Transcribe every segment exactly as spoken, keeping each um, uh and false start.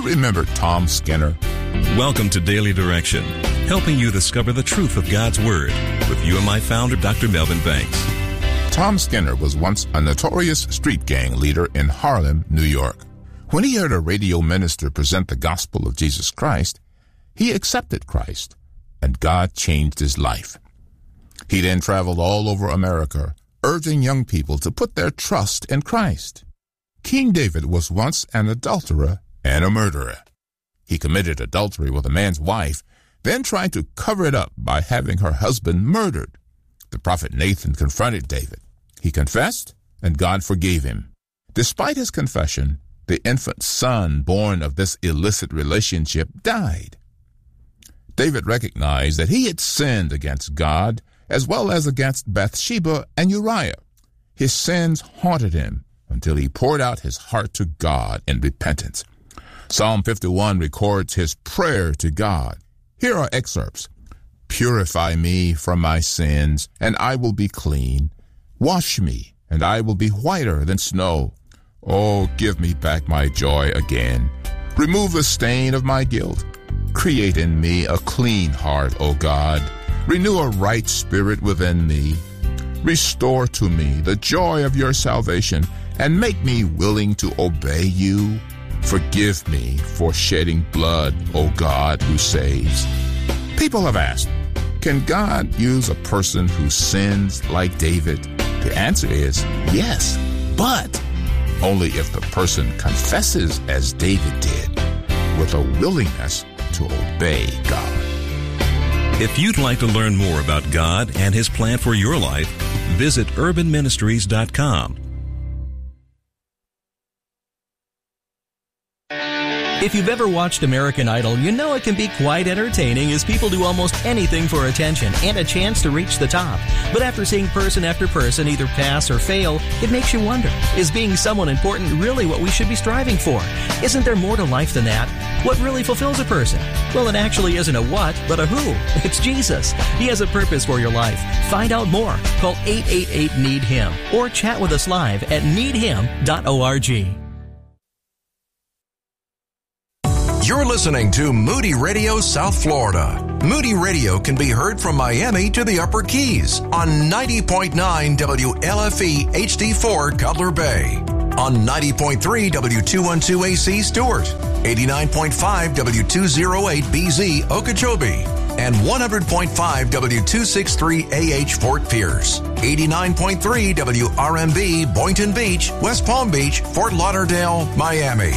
remember Tom Skinner? Welcome to Daily Direction, helping you discover the truth of God's Word with U M I founder Doctor Melvin Banks. Tom Skinner was once a notorious street gang leader in Harlem, New York. When he heard a radio minister present the gospel of Jesus Christ, he accepted Christ, and God changed his life. He then traveled all over America, urging young people to put their trust in Christ. King David was once an adulterer and a murderer. He committed adultery with a man's wife, then tried to cover it up by having her husband murdered. The prophet Nathan confronted David. He confessed, and God forgave him. Despite his confession, the infant son born of this illicit relationship died. David recognized that he had sinned against God as well as against Bathsheba and Uriah. His sins haunted him until he poured out his heart to God in repentance. Psalm fifty-one records his prayer to God. Here are excerpts. Purify me from my sins, and I will be clean. Wash me, and I will be whiter than snow. Oh, give me back my joy again. Remove the stain of my guilt. Create in me a clean heart, O God. Renew a right spirit within me. Restore to me the joy of your salvation, and make me willing to obey you. Forgive me for shedding blood, O God, who saves. People have asked, can God use a person who sins like David? The answer is yes, but only if the person confesses as David did, with a willingness to obey God. If you'd like to learn more about God and His plan for your life, visit urban ministries dot com. If you've ever watched American Idol, you know it can be quite entertaining as people do almost anything for attention and a chance to reach the top. But after seeing person after person either pass or fail, it makes you wonder, is being someone important really what we should be striving for? Isn't there more to life than that? What really fulfills a person? Well, it actually isn't a what, but a who. It's Jesus. He has a purpose for your life. Find out more. Call eight eight eight, need him or chat with us live at need him dot org. You're listening to Moody Radio South Florida. Moody Radio can be heard from Miami to the Upper Keys on ninety point nine W L F E H D four Cutler Bay, on ninety point three W two twelve A C Stewart, eighty-nine point five W two oh eight B Z Okeechobee, and one hundred point five W two sixty-three A H Fort Pierce, eighty-nine point three W R M B Boynton Beach, West Palm Beach, Fort Lauderdale, Miami.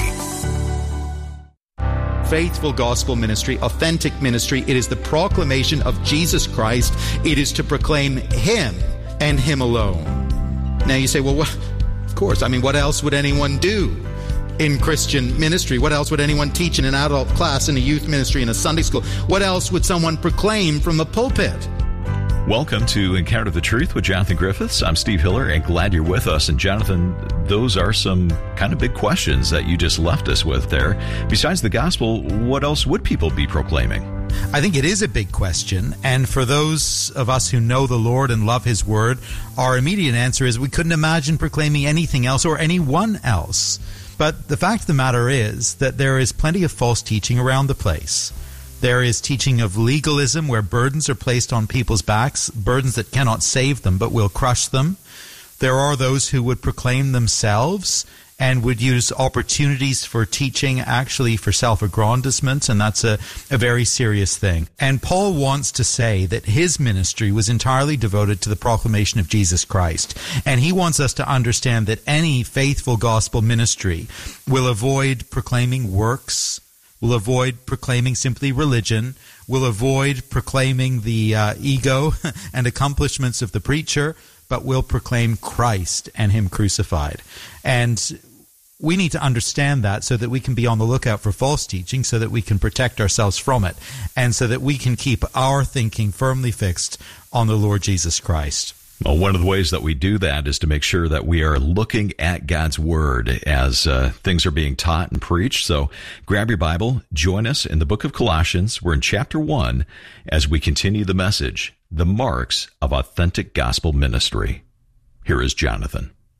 Faithful gospel ministry, authentic ministry. It is the proclamation of Jesus Christ. It is to proclaim Him and Him alone. Now you say, well, what? Of course, I mean, what else would anyone do in Christian ministry? What else would anyone teach in an adult class, in a youth ministry, in a Sunday school? What else would someone proclaim from the pulpit? Welcome to Encounter the Truth with Jonathan Griffiths. I'm Steve Hiller, and glad you're with us. And Jonathan, those are some kind of big questions that you just left us with there. Besides the gospel, what else would people be proclaiming? I think it is a big question, and for those of us who know the Lord and love His Word, our immediate answer is we couldn't imagine proclaiming anything else or anyone else. But the fact of the matter is that there is plenty of false teaching around the place. There is teaching of legalism where burdens are placed on people's backs, burdens that cannot save them but will crush them. There are those who would proclaim themselves and would use opportunities for teaching actually for self-aggrandizement, and that's a, a very serious thing. And Paul wants to say that his ministry was entirely devoted to the proclamation of Jesus Christ. And he wants us to understand that any faithful gospel ministry will avoid proclaiming works, will avoid proclaiming simply religion, will avoid proclaiming the uh, ego and accomplishments of the preacher, but will proclaim Christ and Him crucified. And we need to understand that so that we can be on the lookout for false teaching, so that we can protect ourselves from it, and so that we can keep our thinking firmly fixed on the Lord Jesus Christ. Well, one of the ways that we do that is to make sure that we are looking at God's Word as uh, things are being taught and preached. So grab your Bible, join us in the book of Colossians. We're in chapter one as we continue the message, The Marks of Authentic Gospel Ministry. Here is Jonathan.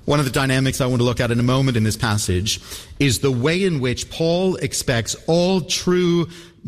One of the dynamics I want to look at in a moment in this passage is the way in which Paul expects all true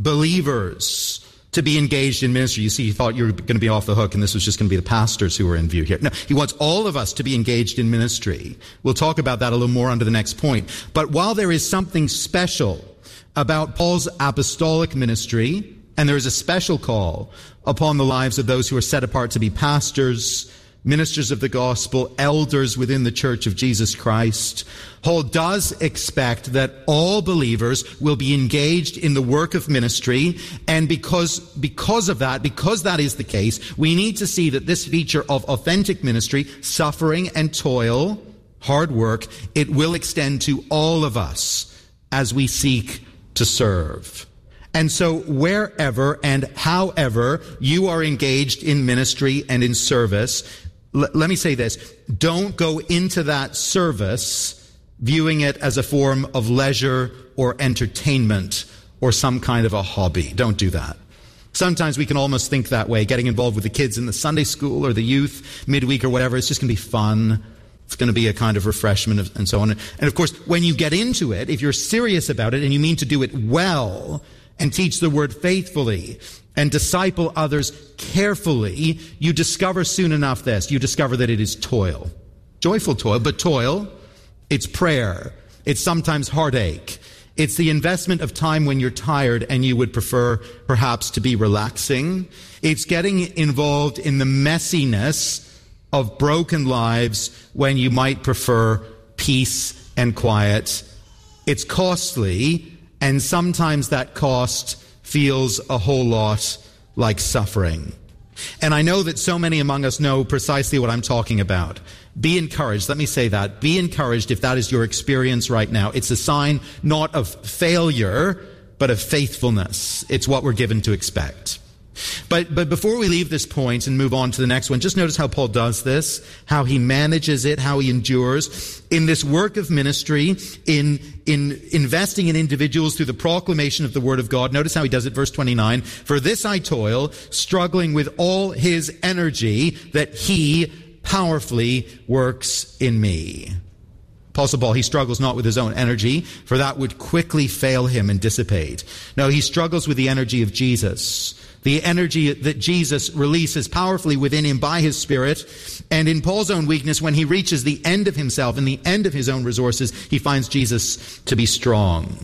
believers to be engaged in ministry. You see, he thought you were going to be off the hook and this was just going to be the pastors who were in view here. No, he wants all of us to be engaged in ministry. We'll talk about that a little more under the next point. But while there is something special about Paul's apostolic ministry, and there is a special call upon the lives of those who are set apart to be pastors, ministers of the gospel, elders within the Church of Jesus Christ, Paul does expect that all believers will be engaged in the work of ministry, and because, because of that, because that is the case, we need to see that this feature of authentic ministry, suffering and toil, hard work, it will extend to all of us as we seek to serve. And so wherever and however you are engaged in ministry and in service, l- let me say this, don't go into that service viewing it as a form of leisure or entertainment or some kind of a hobby. Don't do that. Sometimes we can almost think that way, getting involved with the kids in the Sunday school or the youth midweek or whatever. It's just going to be fun. It's going to be a kind of refreshment and so on. And of course, when you get into it, if you're serious about it and you mean to do it well and teach the word faithfully and disciple others carefully, you discover soon enough this. You discover that it is toil. Joyful toil, but toil, it's prayer. It's sometimes heartache. It's the investment of time when you're tired and you would prefer perhaps to be relaxing. It's getting involved in the messiness of broken lives when you might prefer peace and quiet. It's costly, and sometimes that cost feels a whole lot like suffering. And I know that so many among us know precisely what I'm talking about. Be encouraged. Let me say that. Be encouraged if that is your experience right now. It's a sign not of failure, but of faithfulness. It's what we're given to expect. But but before we leave this point and move on to the next one, just notice how Paul does this, how he manages it, how he endures. In this work of ministry, in in investing in individuals through the proclamation of the Word of God, notice how he does it, verse twenty-nine. For this I toil, struggling with all his energy that he powerfully works in me. Apostle Paul, he struggles not with his own energy, for that would quickly fail him and dissipate. No, he struggles with the energy of Jesus. The energy that Jesus releases powerfully within him by his Spirit. And in Paul's own weakness, when he reaches the end of himself and the end of his own resources, he finds Jesus to be strong.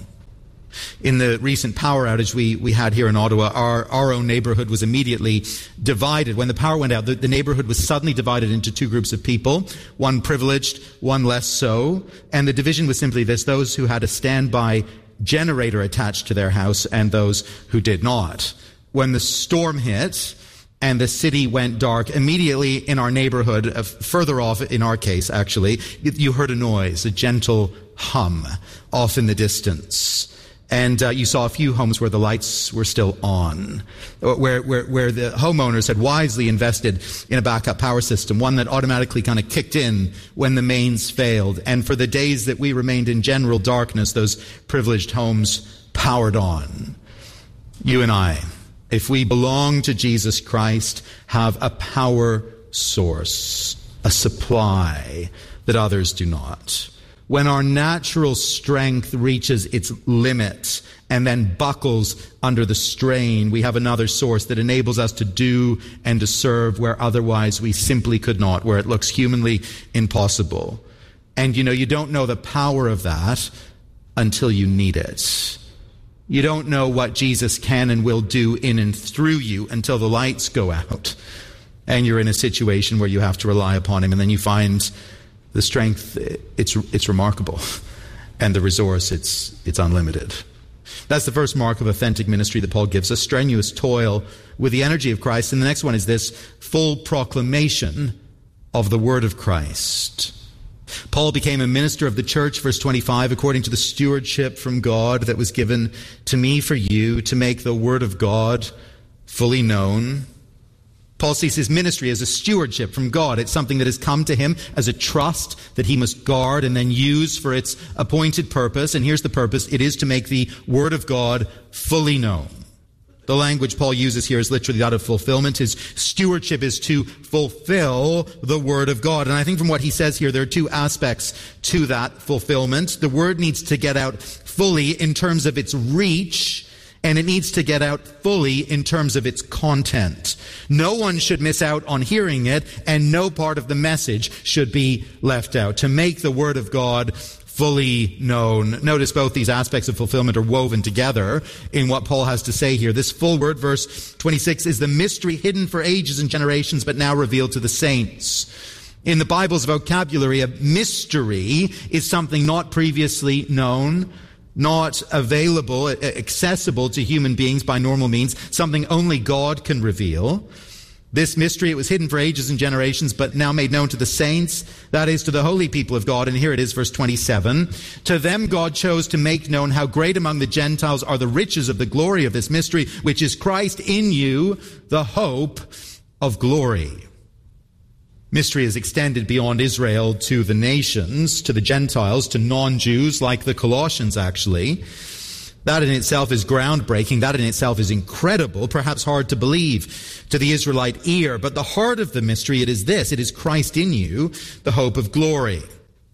In the recent power outage we, we had here in Ottawa, our, our own neighborhood was immediately divided. When the power went out, the, the neighborhood was suddenly divided into two groups of people, one privileged, one less so. And the division was simply this: those who had a standby generator attached to their house and those who did not. When the storm hit and the city went dark, immediately in our neighborhood, uh, further off in our case actually, you, you heard a noise, a gentle hum off in the distance. And uh, you saw a few homes where the lights were still on, where, where, where the homeowners had wisely invested in a backup power system, one that automatically kind of kicked in when the mains failed. And for the days that we remained in general darkness, those privileged homes powered on. You and I, if we belong to Jesus Christ, have a power source, a supply that others do not. When our natural strength reaches its limit and then buckles under the strain, we have another source that enables us to do and to serve where otherwise we simply could not, where it looks humanly impossible. And you know, you don't know the power of that until you need it. You don't know what Jesus can and will do in and through you until the lights go out and you're in a situation where you have to rely upon him, and then you find the strength, it's it's remarkable, and the resource, it's it's unlimited. That's the first mark of authentic ministry that Paul gives us: strenuous toil with the energy of Christ. And the next one is this: full proclamation of the word of Christ. Paul became a minister of the church, verse twenty-five, according to the stewardship from God that was given to me for you, to make the word of God fully known. Paul sees his ministry as a stewardship from God. It's something that has come to him as a trust that he must guard and then use for its appointed purpose. And here's the purpose: it is to make the word of God fully known. The language Paul uses here is literally that of fulfillment. His stewardship is to fulfill the Word of God. And I think from what he says here, there are two aspects to that fulfillment. The Word needs to get out fully in terms of its reach, and it needs to get out fully in terms of its content. No one should miss out on hearing it, and no part of the message should be left out. To make the Word of God fully known. Notice both these aspects of fulfillment are woven together in what Paul has to say here. This full word, verse twenty-six, is the mystery hidden for ages and generations, but now revealed to the saints. In the Bible's vocabulary, a mystery is something not previously known, not available, accessible to human beings by normal means, something only God can reveal. This mystery, it was hidden for ages and generations, but now made known to the saints, that is, to the holy people of God. And here it is, verse twenty-seven. To them God chose to make known how great among the Gentiles are the riches of the glory of this mystery, which is Christ in you, the hope of glory. Mystery is extended beyond Israel to the nations, to the Gentiles, to non-Jews, like the Colossians, actually. That in itself is groundbreaking. That in itself is incredible, perhaps hard to believe to the Israelite ear. But the heart of the mystery, it is this. It is Christ in you, the hope of glory.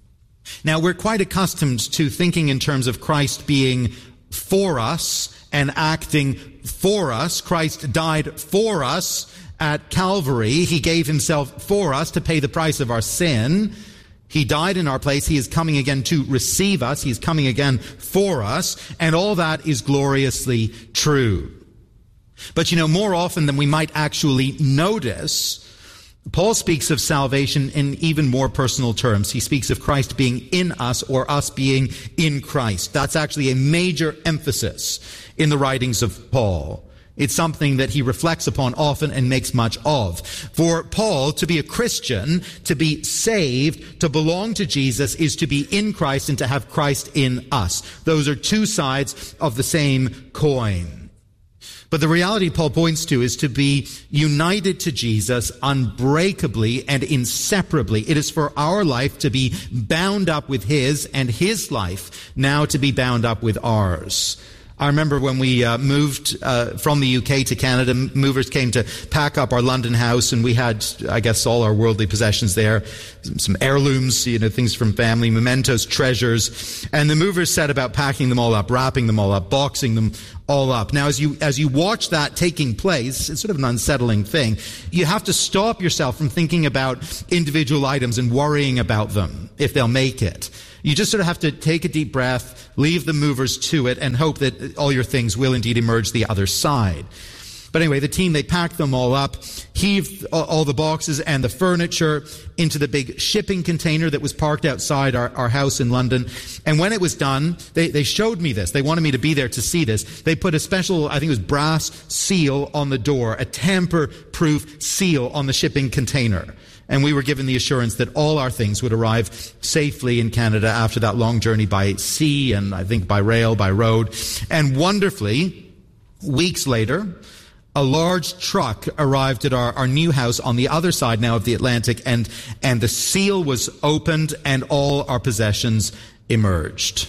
Now, we're quite accustomed to thinking in terms of Christ being for us and acting for us. Christ died for us at Calvary. He gave himself for us to pay the price of our sin. He died in our place. He is coming again to receive us. He is coming again for us. And all that is gloriously true. But you know, more often than we might actually notice, Paul speaks of salvation in even more personal terms. He speaks of Christ being in us or us being in Christ. That's actually a major emphasis in the writings of Paul. It's something that he reflects upon often and makes much of. For Paul, to be a Christian, to be saved, to belong to Jesus, is to be in Christ and to have Christ in us. Those are two sides of the same coin. But the reality Paul points to is to be united to Jesus unbreakably and inseparably. It is for our life to be bound up with his, and his life now to be bound up with ours. I remember when we uh, moved uh, from the U K to Canada, movers came to pack up our London house, and we had, I guess, all our worldly possessions there, some heirlooms, you know, things from family, mementos, treasures. And the movers set about packing them all up, wrapping them all up, boxing them all up. Now, as you as you watch that taking place, it's sort of an unsettling thing. You have to stop yourself from thinking about individual items and worrying about them, if they'll make it. You just sort of have to take a deep breath, leave the movers to it, and hope that all your things will indeed emerge the other side. But anyway, the team, they packed them all up, heaved all the boxes and the furniture into the big shipping container that was parked outside our, our house in London. And when it was done, they, they showed me this. They wanted me to be there to see this. They put a special, I think it was brass seal on the door, a tamper-proof seal on the shipping container. And we were given the assurance that all our things would arrive safely in Canada after that long journey by sea and I think by rail, by road. And wonderfully, weeks later, a large truck arrived at our, our new house on the other side now of the Atlantic, and, and the seal was opened and all our possessions emerged.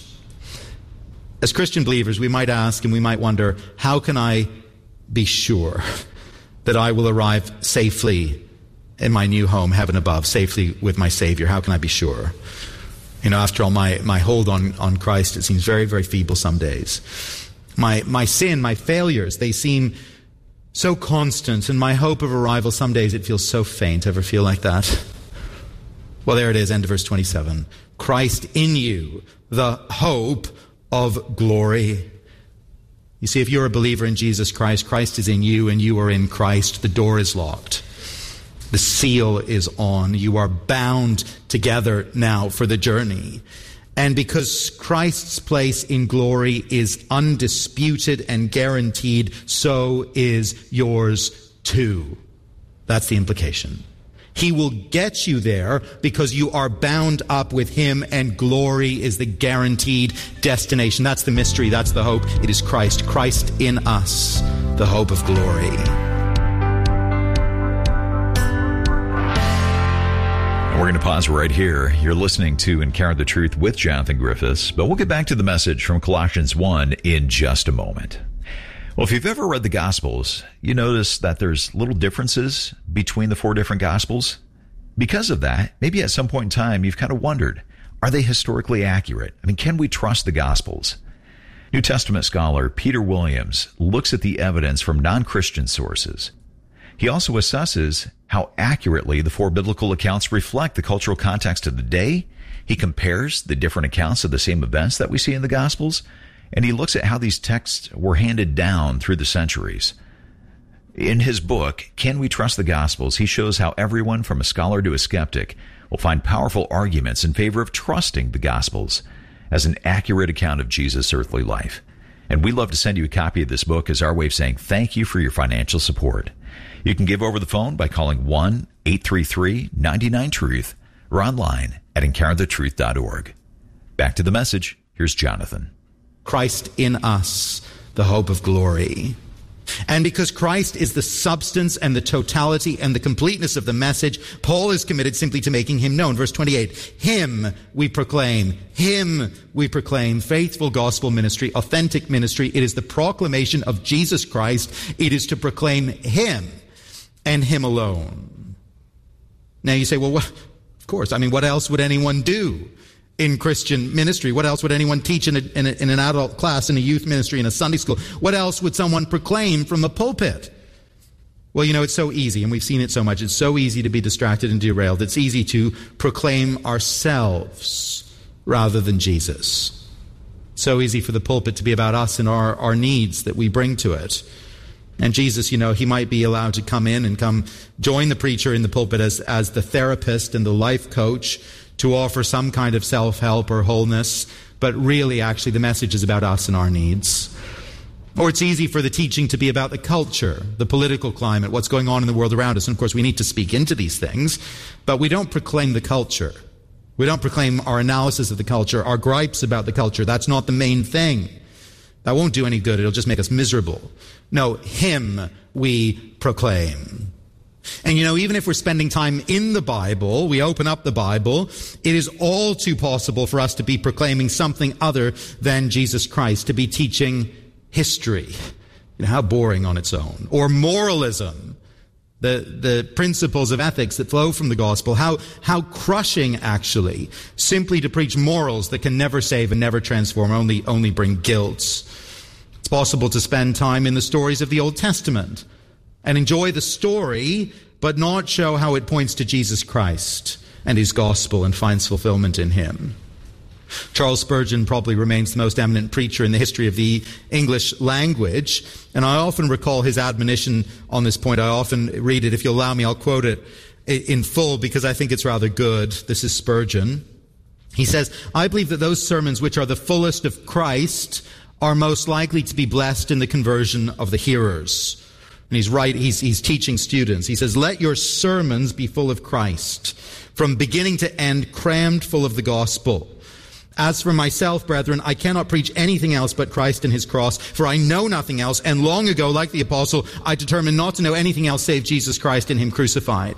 As Christian believers, we might ask and we might wonder, how can I be sure that I will arrive safely in my new home, heaven above, safely with my Savior? How can I be sure? You know, after all, my, my hold on, on Christ, it seems very, very feeble some days. My, my sin, my failures, they seem so constant, and my hope of arrival, some days it feels so faint. Ever feel like that? Well, there it is, end of verse twenty-seven. Christ in you, the hope of glory. You see, if you're a believer in Jesus Christ, Christ is in you and you are in Christ. The door is locked. The seal is on. You are bound together now for the journey. And because Christ's place in glory is undisputed and guaranteed, so is yours too. That's the implication. He will get you there because you are bound up with him, and glory is the guaranteed destination. That's the mystery. That's the hope. It is Christ. Christ in us, the hope of glory. We're going to pause right here. You're listening to Encounter the Truth with Jonathan Griffiths, but we'll get back to the message from Colossians one in just a moment. Well, if you've ever read the Gospels, you notice that there's little differences between the four different Gospels. Because of that, maybe at some point in time, you've kind of wondered, are they historically accurate? I mean, can we trust the Gospels? New Testament scholar Peter Williams looks at the evidence from non-Christian sources. He also assesses how accurately the four biblical accounts reflect the cultural context of the day. He compares the different accounts of the same events that we see in the Gospels, and he looks at how these texts were handed down through the centuries. In his book, Can We Trust the Gospels?, he shows how everyone from a scholar to a skeptic will find powerful arguments in favor of trusting the Gospels as an accurate account of Jesus' earthly life. And we'd love to send you a copy of this book as our way of saying thank you for your financial support. You can give over the phone by calling one eight three three, nine nine, truth or online at encounter the truth dot org. Back to the message. Here's Jonathan. Christ in us, the hope of glory. And because Christ is the substance and the totality and the completeness of the message, Paul is committed simply to making him known. Verse twenty-eight, him we proclaim, him we proclaim, faithful gospel ministry, authentic ministry. It is the proclamation of Jesus Christ. It is to proclaim him and him alone. Now you say, well, what? Of course, I mean, what else would anyone do in Christian ministry? What else would anyone teach in, a, in, a, in an adult class, in a youth ministry, in a Sunday school? What else would someone proclaim from a pulpit? Well, you know, it's so easy, and we've seen it so much. It's so easy to be distracted and derailed. It's easy to proclaim ourselves rather than Jesus. So easy for the pulpit to be about us and our, our needs that we bring to it. And Jesus, you know, he might be allowed to come in and come join the preacher in the pulpit as, as the therapist and the life coach, to offer some kind of self-help or wholeness, but really, actually, the message is about us and our needs. Or it's easy for the teaching to be about the culture, the political climate, what's going on in the world around us. And of course, we need to speak into these things, but we don't proclaim the culture. We don't proclaim our analysis of the culture, our gripes about the culture. That's not the main thing. That won't do any good. It'll just make us miserable. No, him we proclaim. And you know, even if we're spending time in the Bible, we open up the Bible, it is all too possible for us to be proclaiming something other than Jesus Christ, to be teaching history. You know, how boring on its own. Or moralism, the, the principles of ethics that flow from the gospel. How, how crushing, actually, simply to preach morals that can never save and never transform, only, only bring guilt. It's possible to spend time in the stories of the Old Testament and enjoy the story, but not show how it points to Jesus Christ and his gospel and finds fulfillment in him. Charles Spurgeon probably remains the most eminent preacher in the history of the English language, and I often recall his admonition on this point. I often read it. If you'll allow me, I'll quote it in full because I think it's rather good. This is Spurgeon. He says, I believe that those sermons which are the fullest of Christ are most likely to be blessed in the conversion of the hearers. And he's right, he's, he's teaching students. He says, let your sermons be full of Christ, from beginning to end, crammed full of the gospel. As for myself, brethren, I cannot preach anything else but Christ and his cross, for I know nothing else. And long ago, like the apostle, I determined not to know anything else save Jesus Christ and him crucified.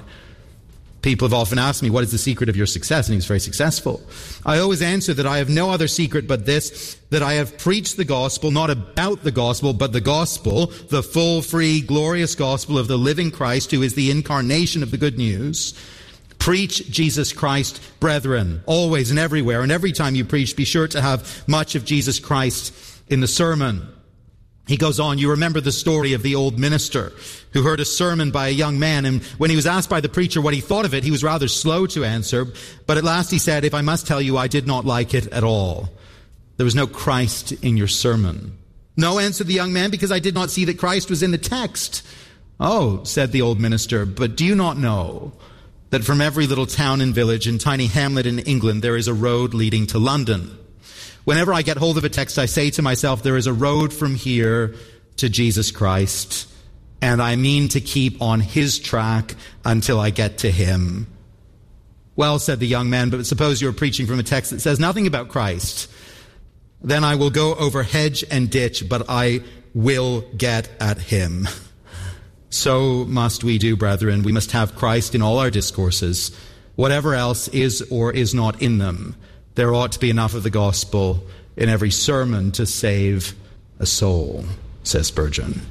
People have often asked me, what is the secret of your success? And he was very successful. I always answer that I have no other secret but this, that I have preached the gospel, not about the gospel, but the gospel, the full, free, glorious gospel of the living Christ, who is the incarnation of the good news. Preach Jesus Christ, brethren, always and everywhere. And every time you preach, be sure to have much of Jesus Christ in the sermon. He goes on, you remember the story of the old minister who heard a sermon by a young man, and when he was asked by the preacher what he thought of it, he was rather slow to answer, but at last he said, if I must tell you, I did not like it at all. There was no Christ in your sermon. No, answered the young man, because I did not see that Christ was in the text. Oh, said the old minister, but do you not know that from every little town and village and tiny hamlet in England there is a road leading to London? Whenever I get hold of a text, I say to myself, there is a road from here to Jesus Christ, and I mean to keep on his track until I get to him. Well, said the young man, but suppose you're preaching from a text that says nothing about Christ. Then I will go over hedge and ditch, but I will get at him. So must we do, brethren. We must have Christ in all our discourses. Whatever else is or is not in them, there ought to be enough of the gospel in every sermon to save a soul. says Spurgeon.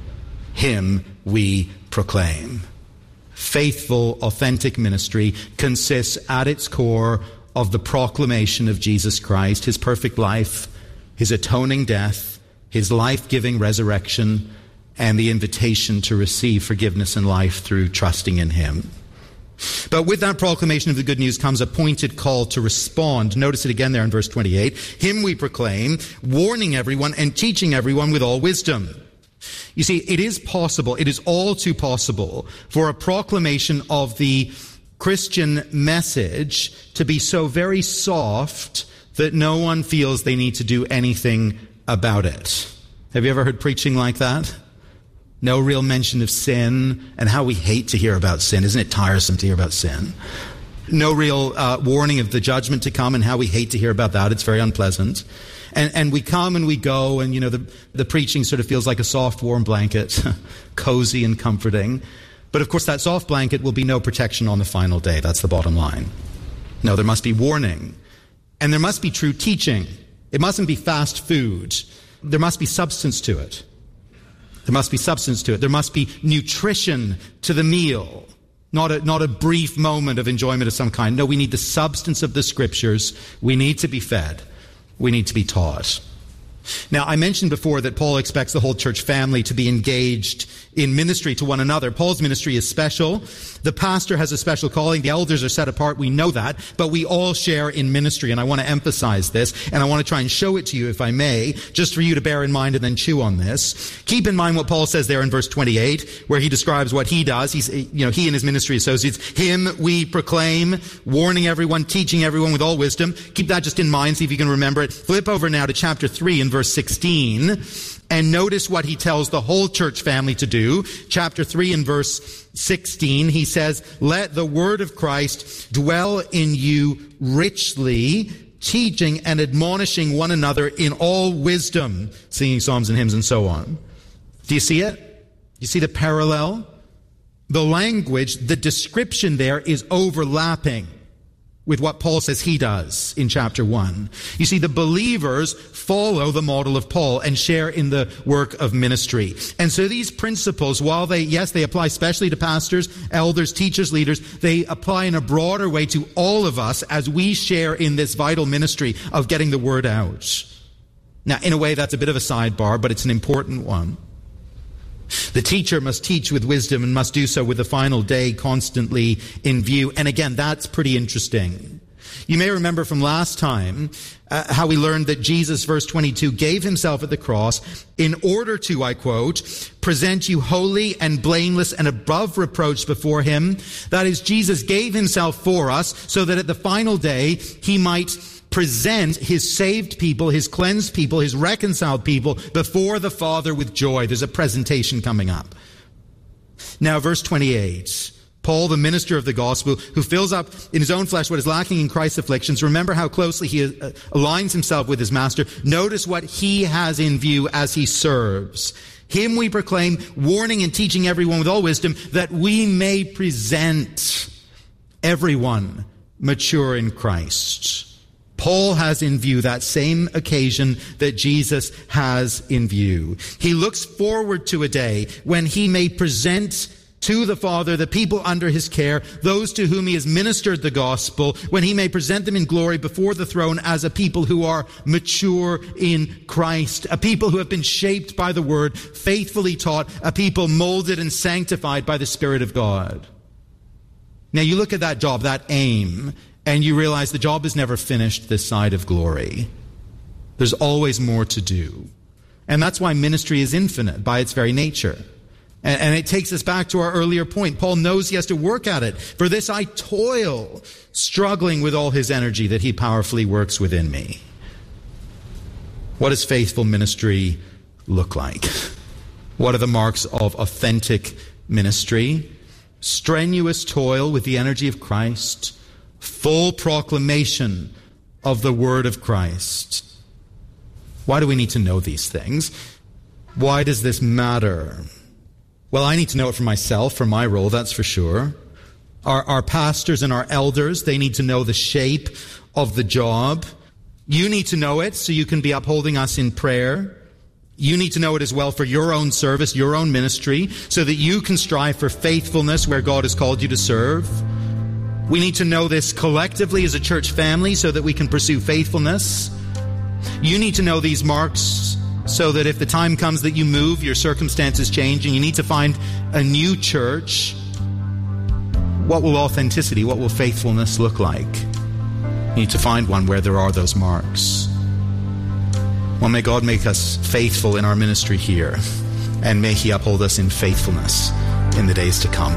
Him we proclaim. Faithful, authentic ministry consists at its core of the proclamation of Jesus Christ, his perfect life, his atoning death, his life-giving resurrection, and the invitation to receive forgiveness and life through trusting in him. But with that proclamation of the good news comes a pointed call to respond. Notice it again there in verse twenty-eight. Him we proclaim, warning everyone and teaching everyone with all wisdom. You see, it is possible, it is all too possible for a proclamation of the Christian message to be so very soft that no one feels they need to do anything about it. Have you ever heard preaching like that? No real mention of sin and how we hate to hear about sin. Isn't it tiresome to hear about sin? No real uh, warning of the judgment to come and how we hate to hear about that. It's very unpleasant. And, and we come and we go, and, you know, the, the preaching sort of feels like a soft, warm blanket, cozy and comforting. But, of course, that soft blanket will be no protection on the final day. That's the bottom line. No, there must be warning. And there must be true teaching. It mustn't be fast food. There must be substance to it. There must be substance to it. There must be nutrition to the meal. Not a, not a brief moment of enjoyment of some kind. No, we need the substance of the Scriptures. We need to be fed. We need to be taught. Now, I mentioned before that Paul expects the whole church family to be engaged in ministry to one another. Paul's ministry is special. The pastor has a special calling. The elders are set apart. We know that. But we all share in ministry, and I want to emphasize this, and I want to try and show it to you, if I may, just for you to bear in mind and then chew on this. Keep in mind what Paul says there in verse twenty-eight, where he describes what he does. He's, you know, he and his ministry associates. Him we proclaim, warning everyone, teaching everyone with all wisdom. Keep that just in mind, see if you can remember it. Flip over now to chapter three and verse sixteen, and notice what he tells the whole church family to do. Chapter three and verse sixteen, he says, "Let the word of Christ dwell in you richly, teaching and admonishing one another in all wisdom," singing psalms and hymns and so on. Do you see it? You see the parallel? The language, the description there is overlapping with what Paul says he does in chapter one. You see, the believers follow the model of Paul and share in the work of ministry. And so these principles, while they, yes, they apply especially to pastors, elders, teachers, leaders, they apply in a broader way to all of us as we share in this vital ministry of getting the word out. Now, in a way, that's a bit of a sidebar, but it's an important one. The teacher must teach with wisdom and must do so with the final day constantly in view. And again, that's pretty interesting. You may remember from last time uh, how we learned that Jesus, verse twenty-two, gave himself at the cross in order to, I quote, present you holy and blameless and above reproach before him. That is, Jesus gave himself for us so that at the final day he might present his saved people, his cleansed people, his reconciled people before the Father with joy. There's a presentation coming up. Now, verse twenty-eight. Paul, the minister of the gospel, who fills up in his own flesh what is lacking in Christ's afflictions. Remember how closely he uh, aligns himself with his master. Notice what he has in view as he serves. Him we proclaim, warning and teaching everyone with all wisdom, that we may present everyone mature in Christ. Paul has in view that same occasion that Jesus has in view. He looks forward to a day when he may present to the Father the people under his care, those to whom he has ministered the gospel, when he may present them in glory before the throne as a people who are mature in Christ, a people who have been shaped by the word, faithfully taught, a people molded and sanctified by the Spirit of God. Now you look at that job, that aim, and you realize the job is never finished this side of glory. There's always more to do. And that's why ministry is infinite by its very nature. And, and it takes us back to our earlier point. Paul knows he has to work at it. For this I toil, struggling with all his energy that he powerfully works within me. What does faithful ministry look like? What are the marks of authentic ministry? Strenuous toil with the energy of Christ. Full proclamation of the word of Christ. Why do we need to know these things? Why does this matter? Well, I need to know it for myself, for my role, that's for sure. Our, our pastors and our elders, they need to know the shape of the job. You need to know it so you can be upholding us in prayer. You need to know it as well for your own service, your own ministry, so that you can strive for faithfulness where God has called you to serve. We need to know this collectively as a church family so that we can pursue faithfulness. You need to know these marks so that if the time comes that you move, your circumstances change, and you need to find a new church. What will authenticity, what will faithfulness look like? You need to find one where there are those marks. Well, may God make us faithful in our ministry here, and may He uphold us in faithfulness in the days to come.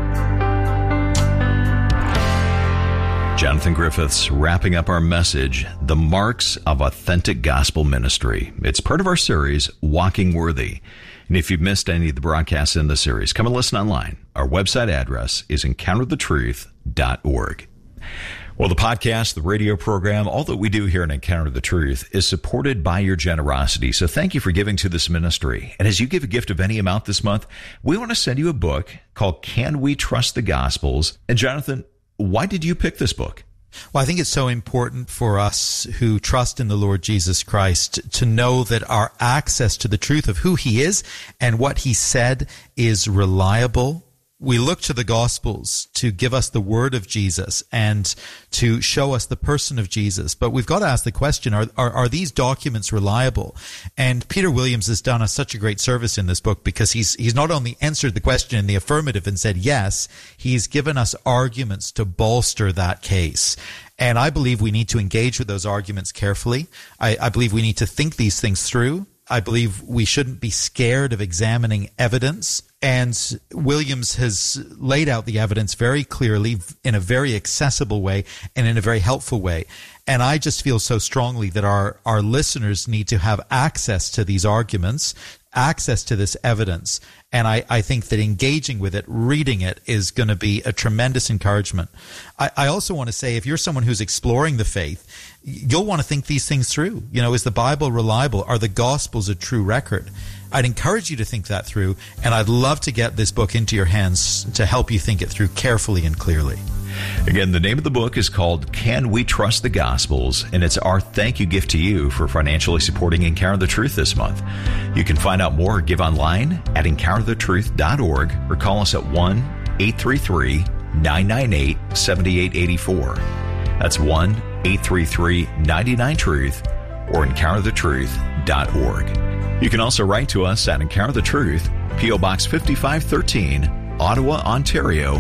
Jonathan Griffiths wrapping up our message, The Marks of Authentic Gospel Ministry. It's part of our series, Walking Worthy. And if you've missed any of the broadcasts in the series, come and listen online. Our website address is encounter the truth dot org. Well, the podcast, the radio program, all that we do here in Encounter the Truth is supported by your generosity. So thank you for giving to this ministry. And as you give a gift of any amount this month, we want to send you a book called Can We Trust the Gospels? And Jonathan, why did you pick this book? Well, I think it's so important for us who trust in the Lord Jesus Christ to know that our access to the truth of who He is and what He said is reliable. We look to the Gospels to give us the word of Jesus and to show us the person of Jesus. But we've got to ask the question, are, are, are these documents reliable? And Peter Williams has done us such a great service in this book because he's, he's not only answered the question in the affirmative and said yes, he's given us arguments to bolster that case. And I believe we need to engage with those arguments carefully. I, I believe we need to think these things through. I believe we shouldn't be scared of examining evidence. And Williams has laid out the evidence very clearly in a very accessible way and in a very helpful way. And I just feel so strongly that our, our listeners need to have access to these arguments, access to this evidence. And I, I think that engaging with it, reading it, is going to be a tremendous encouragement. I, I also want to say, if you're someone who's exploring the faith, you'll want to think these things through. You know, is the Bible reliable? Are the Gospels a true record? I'd encourage you to think that through, and I'd love to get this book into your hands to help you think it through carefully and clearly. Again, the name of the book is called Can We Trust the Gospels? And it's our thank you gift to you for financially supporting Encounter the Truth this month. You can find out more or give online at encounter the truth dot org or call us at one eight three three, nine nine eight, seven eight eight four. That's one eight three three, nine nine, truth or encounter the truth dot org. You can also write to us at Encounter the Truth, P O Box fifty-five thirteen, Ottawa, Ontario,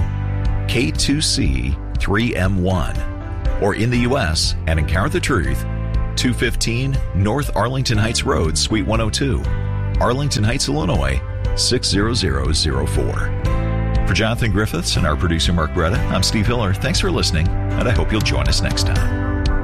K two C three M one, or in the U S at Encounter the Truth, two fifteen North Arlington Heights Road, Suite one oh two, Arlington Heights, Illinois, six zero zero zero four. For Jonathan Griffiths and our producer Mark Bretta, I'm Steve Hiller. Thanks for listening, and I hope you'll join us next time.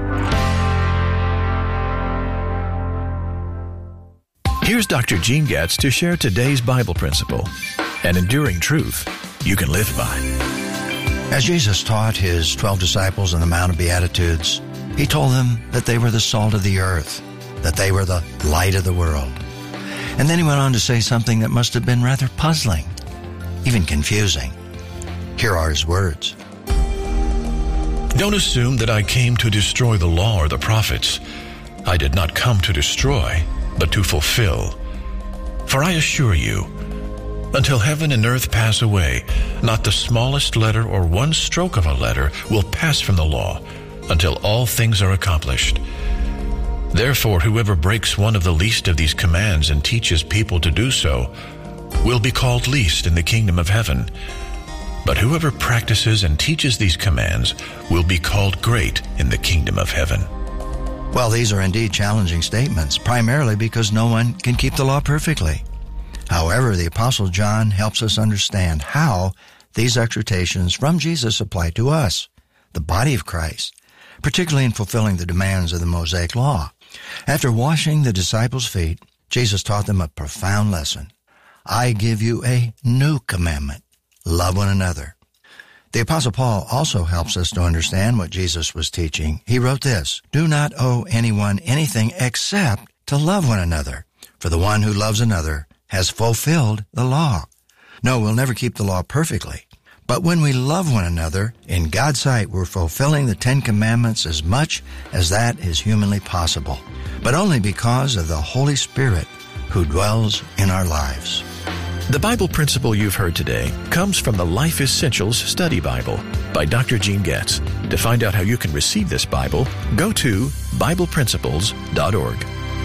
Here's Doctor Gene Getz to share today's Bible principle, an enduring truth you can live by. As Jesus taught his twelve disciples on the Mount of Beatitudes, he told them that they were the salt of the earth, that they were the light of the world. And then he went on to say something that must have been rather puzzling, even confusing. Here are his words. Don't assume that I came to destroy the law or the prophets. I did not come to destroy, but to fulfill. For I assure you, until heaven and earth pass away, not the smallest letter or one stroke of a letter will pass from the law until all things are accomplished. Therefore, whoever breaks one of the least of these commands and teaches people to do so will be called least in the kingdom of heaven. But whoever practices and teaches these commands will be called great in the kingdom of heaven. Well, these are indeed challenging statements, primarily because no one can keep the law perfectly. However, the Apostle John helps us understand how these exhortations from Jesus apply to us, the body of Christ, particularly in fulfilling the demands of the Mosaic Law. After washing the disciples' feet, Jesus taught them a profound lesson. I give you a new commandment. Love one another. The Apostle Paul also helps us to understand what Jesus was teaching. He wrote this, do not owe anyone anything except to love one another, for the one who loves another has fulfilled the law. No, we'll never keep the law perfectly. But when we love one another, in God's sight, we're fulfilling the Ten Commandments as much as that is humanly possible. But only because of the Holy Spirit who dwells in our lives. The Bible principle you've heard today comes from the Life Essentials Study Bible by Doctor Gene Getz. To find out how you can receive this Bible, go to Bible Principles dot org.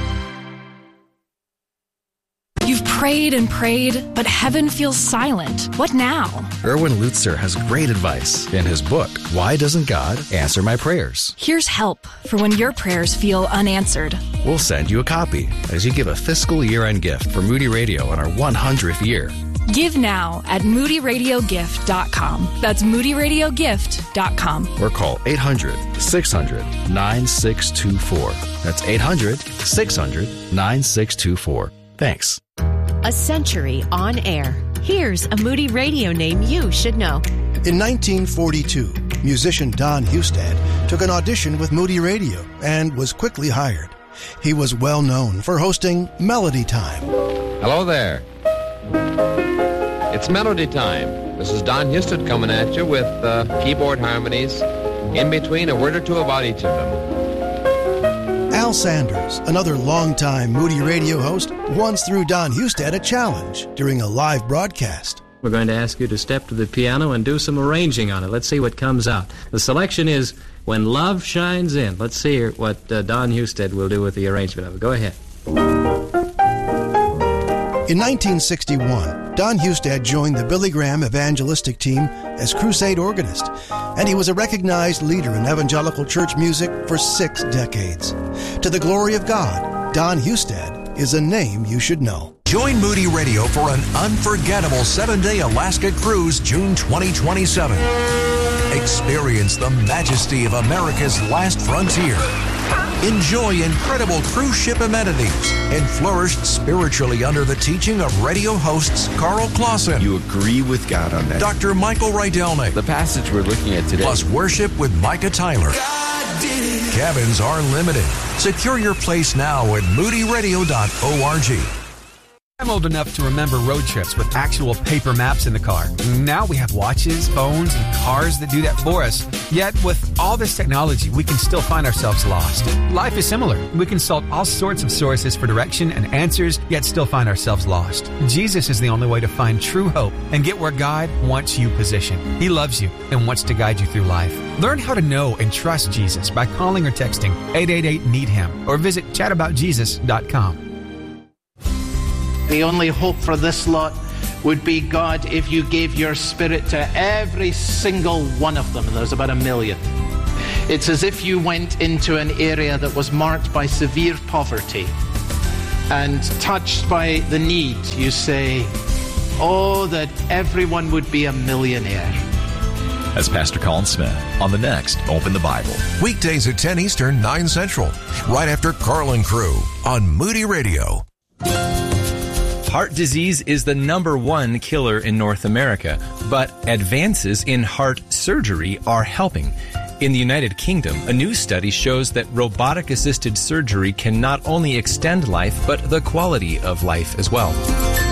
You've prayed and prayed, but heaven feels silent. What now? Erwin Lutzer has great advice in his book, Why Doesn't God Answer My Prayers? Here's help for when your prayers feel unanswered. We'll send you a copy as you give a fiscal year-end gift for Moody Radio in our one hundredth year. Give now at moody radio gift dot com. That's moody radio gift dot com. Or call eight hundred, six hundred, nine six two four. That's eight hundred, six hundred, nine six two four. Thanks. A century on air. Here's a Moody Radio name you should know. In nineteen forty-two, musician Don Hustad took an audition with Moody Radio and was quickly hired. He was well known for hosting Melody Time. Hello there. It's Melody Time. This is Don Hustad coming at you with uh, keyboard harmonies, in between a word or two about each of them. Al Sanders, another longtime Moody Radio host, once threw Don Hustad a challenge during a live broadcast. We're going to ask you to step to the piano and do some arranging on it. Let's see what comes out. The selection is When Love Shines In. Let's see what uh, Don Hustad will do with the arrangement of it. Go ahead. In nineteen sixty-one, Don Hustad joined the Billy Graham evangelistic team as crusade organist, and he was a recognized leader in evangelical church music for six decades. To the glory of God, Don Hustad is a name you should know. Join Moody Radio for an unforgettable seven-day Alaska cruise June twenty twenty-seven. Experience the majesty of America's last frontier. Enjoy incredible cruise ship amenities and flourish spiritually under the teaching of radio hosts Carl Clausen. You agree with God on that. Doctor Michael Rydelnik. The passage we're looking at today. Plus worship with Micah Tyler. Cabins are limited. Secure your place now at moody radio dot org. I'm old enough to remember road trips with actual paper maps in the car. Now we have watches, phones, and cars that do that for us. Yet with all this technology, we can still find ourselves lost. Life is similar. We consult all sorts of sources for direction and answers, yet still find ourselves lost. Jesus is the only way to find true hope and get where God wants you positioned. He loves you and wants to guide you through life. Learn how to know and trust Jesus by calling or texting eight eight eight, need him or visit chat about jesus dot com. The only hope for this lot would be, God, if you gave your Spirit to every single one of them. There's about a million. It's as if you went into an area that was marked by severe poverty and touched by the need. You say, oh, that everyone would be a millionaire. That's Pastor Colin Smith on the next Open the Bible. Weekdays at ten Eastern, nine Central, right after Carlin Crew on Moody Radio. Heart disease is the number one killer in North America, but advances in heart surgery are helping. In the United Kingdom, a new study shows that robotic-assisted surgery can not only extend life, but the quality of life as well.